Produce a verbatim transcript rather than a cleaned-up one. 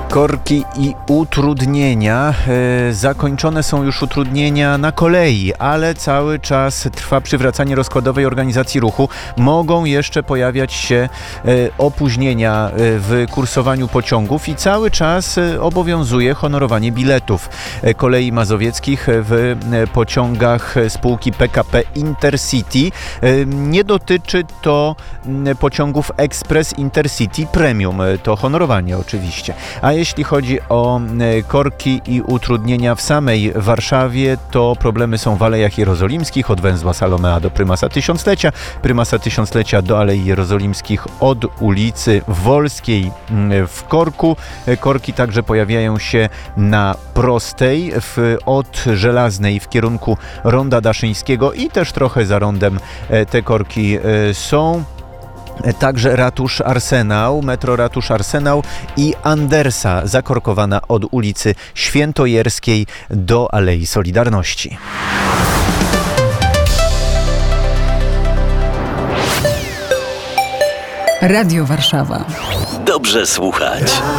Korki i utrudnienia. E, zakończone są już utrudnienia na kolei, ale cały czas trwa przywracanie rozkładowej organizacji ruchu. Mogą jeszcze pojawiać się e, opóźnienia e, w kursowaniu pociągów i cały czas e, obowiązuje honorowanie biletów e, kolei mazowieckich w e, pociągach spółki P K P Intercity. E, nie dotyczy to m, pociągów Express Intercity Premium. E, to honorowanie oczywiście. A jeśli chodzi o korki i utrudnienia w samej Warszawie, to problemy są w Alejach Jerozolimskich, od węzła Salomea do Prymasa Tysiąclecia, Prymasa Tysiąclecia do Alei Jerozolimskich, od ulicy Wolskiej w Korku. Korki także pojawiają się na Prostej, w, od Żelaznej w kierunku Ronda Daszyńskiego i też trochę za rondem te korki są. Także Ratusz Arsenał, metro Ratusz Arsenał i Andersa zakorkowana od ulicy Świętojerskiej do Alei Solidarności. Radio Warszawa. Dobrze słuchać.